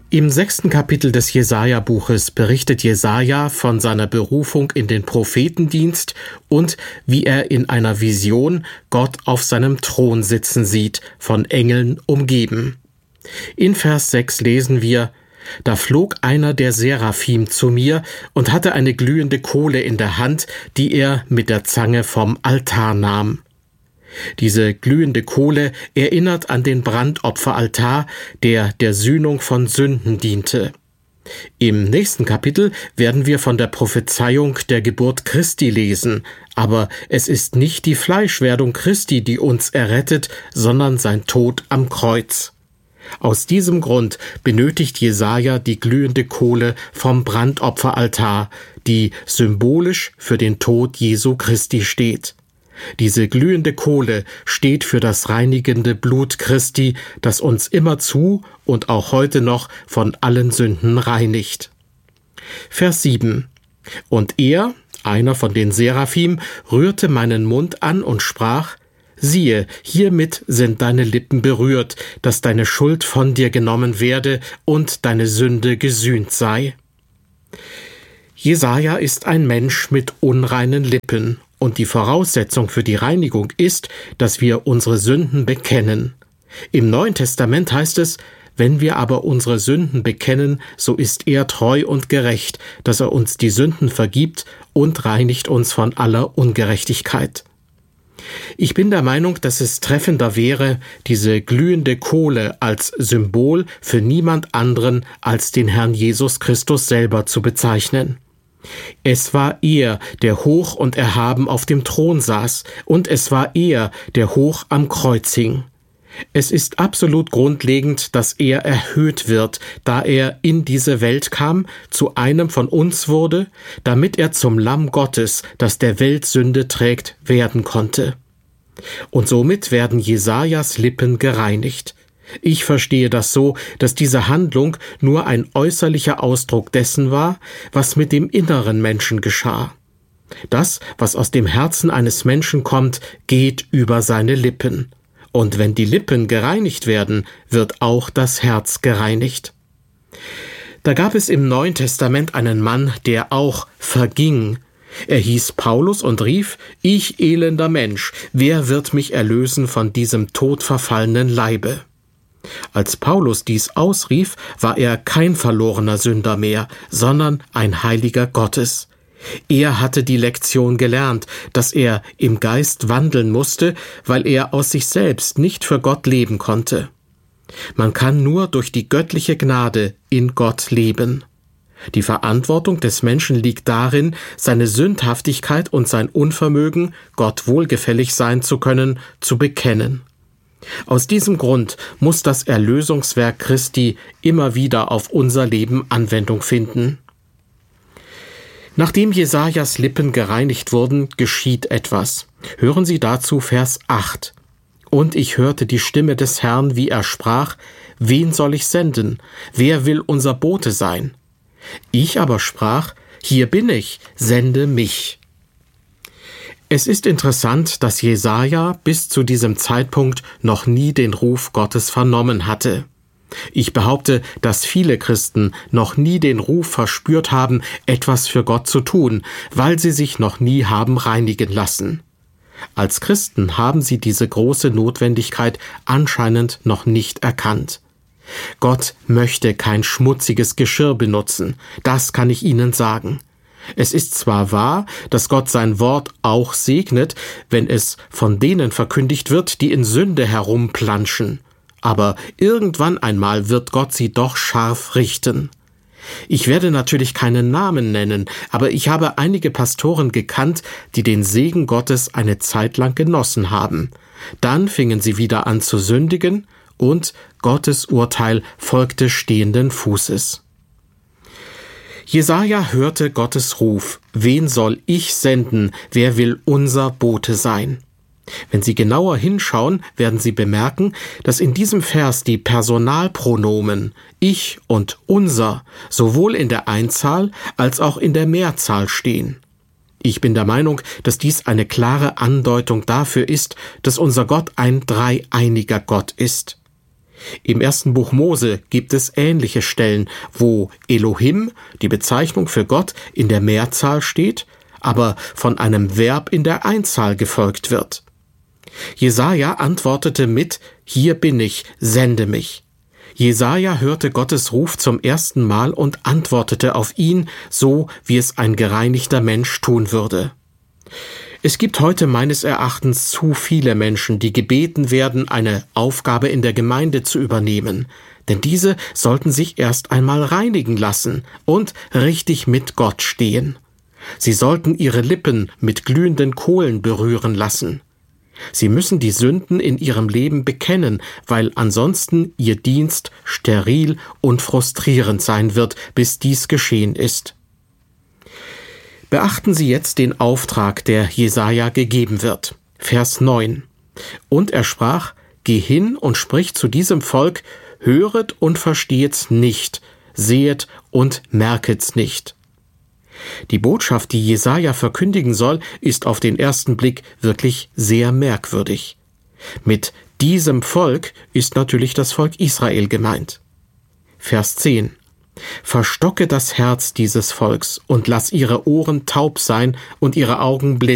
Im 6. Kapitel des Jesaja-Buches berichtet Jesaja von seiner Berufung in den Prophetendienst und wie er in einer Vision Gott auf seinem Thron sitzen sieht, von Engeln umgeben. In Vers 6 lesen wir: Da flog einer der Seraphim zu mir und hatte eine glühende Kohle in der Hand, die er mit der Zange vom Altar nahm. Diese glühende Kohle erinnert an den Brandopferaltar, der der Sühnung von Sünden diente. Im nächsten Kapitel werden wir von der Prophezeiung der Geburt Christi lesen, aber es ist nicht die Fleischwerdung Christi, die uns errettet, sondern sein Tod am Kreuz. Aus diesem Grund benötigt Jesaja die glühende Kohle vom Brandopferaltar, die symbolisch für den Tod Jesu Christi steht. Diese glühende Kohle steht für das reinigende Blut Christi, das uns immerzu und auch heute noch von allen Sünden reinigt. Vers 7: Und er, einer von den Seraphim, rührte meinen Mund an und sprach: Siehe, hiermit sind deine Lippen berührt, dass deine Schuld von dir genommen werde und deine Sünde gesühnt sei. Jesaja ist ein Mensch mit unreinen Lippen, und die Voraussetzung für die Reinigung ist, dass wir unsere Sünden bekennen. Im Neuen Testament heißt es: Wenn wir aber unsere Sünden bekennen, so ist er treu und gerecht, dass er uns die Sünden vergibt und reinigt uns von aller Ungerechtigkeit. Ich bin der Meinung, dass es treffender wäre, diese glühende Kohle als Symbol für niemand anderen als den Herrn Jesus Christus selber zu bezeichnen. Es war er, der hoch und erhaben auf dem Thron saß, und es war er, der hoch am Kreuz hing. Es ist absolut grundlegend, dass er erhöht wird, da er in diese Welt kam, zu einem von uns wurde, damit er zum Lamm Gottes, das der Welt Sünde trägt, werden konnte. Und somit werden Jesajas Lippen gereinigt. Ich verstehe das so, dass diese Handlung nur ein äußerlicher Ausdruck dessen war, was mit dem inneren Menschen geschah. Das, was aus dem Herzen eines Menschen kommt, geht über seine Lippen. Und wenn die Lippen gereinigt werden, wird auch das Herz gereinigt. Da gab es im Neuen Testament einen Mann, der auch verging. Er hieß Paulus und rief: Ich elender Mensch, wer wird mich erlösen von diesem todverfallenen Leibe? Als Paulus dies ausrief, war er kein verlorener Sünder mehr, sondern ein Heiliger Gottes. Er hatte die Lektion gelernt, dass er im Geist wandeln musste, weil er aus sich selbst nicht für Gott leben konnte. Man kann nur durch die göttliche Gnade in Gott leben. Die Verantwortung des Menschen liegt darin, seine Sündhaftigkeit und sein Unvermögen, Gott wohlgefällig sein zu können, zu bekennen. Aus diesem Grund muss das Erlösungswerk Christi immer wieder auf unser Leben Anwendung finden. Nachdem Jesajas Lippen gereinigt wurden, geschieht etwas. Hören Sie dazu Vers 8. Und ich hörte die Stimme des Herrn, wie er sprach: Wen soll ich senden? Wer will unser Bote sein? Ich aber sprach: Hier bin ich, sende mich. Es ist interessant, dass Jesaja bis zu diesem Zeitpunkt noch nie den Ruf Gottes vernommen hatte. Ich behaupte, dass viele Christen noch nie den Ruf verspürt haben, etwas für Gott zu tun, weil sie sich noch nie haben reinigen lassen. Als Christen haben sie diese große Notwendigkeit anscheinend noch nicht erkannt. Gott möchte kein schmutziges Geschirr benutzen, das kann ich Ihnen sagen. Es ist zwar wahr, dass Gott sein Wort auch segnet, wenn es von denen verkündigt wird, die in Sünde herumplanschen, aber irgendwann einmal wird Gott sie doch scharf richten. Ich werde natürlich keinen Namen nennen, aber ich habe einige Pastoren gekannt, die den Segen Gottes eine Zeit lang genossen haben. Dann fingen sie wieder an zu sündigen, und Gottes Urteil folgte stehenden Fußes. Jesaja hörte Gottes Ruf: Wen soll ich senden? Wer will unser Bote sein? Wenn Sie genauer hinschauen, werden Sie bemerken, dass in diesem Vers die Personalpronomen ich und unser sowohl in der Einzahl als auch in der Mehrzahl stehen. Ich bin der Meinung, dass dies eine klare Andeutung dafür ist, dass unser Gott ein dreieiniger Gott ist. Im 1. Buch Mose gibt es ähnliche Stellen, wo Elohim, die Bezeichnung für Gott, in der Mehrzahl steht, aber von einem Verb in der Einzahl gefolgt wird. Jesaja antwortete mit: Hier bin ich, sende mich. Jesaja hörte Gottes Ruf zum ersten Mal und antwortete auf ihn, so wie es ein gereinigter Mensch tun würde. Es gibt heute meines Erachtens zu viele Menschen, die gebeten werden, eine Aufgabe in der Gemeinde zu übernehmen, denn diese sollten sich erst einmal reinigen lassen und richtig mit Gott stehen. Sie sollten ihre Lippen mit glühenden Kohlen berühren lassen. Sie müssen die Sünden in ihrem Leben bekennen, weil ansonsten ihr Dienst steril und frustrierend sein wird, bis dies geschehen ist. Beachten Sie jetzt den Auftrag, der Jesaja gegeben wird. Vers 9. Und er sprach: Geh hin und sprich zu diesem Volk: Höret und versteht's nicht, sehet und merket's nicht. Die Botschaft, die Jesaja verkündigen soll, ist auf den ersten Blick wirklich sehr merkwürdig. Mit diesem Volk ist natürlich das Volk Israel gemeint. Vers 10. Verstocke das Herz dieses Volks und lass ihre Ohren taub sein und ihre Augen blind.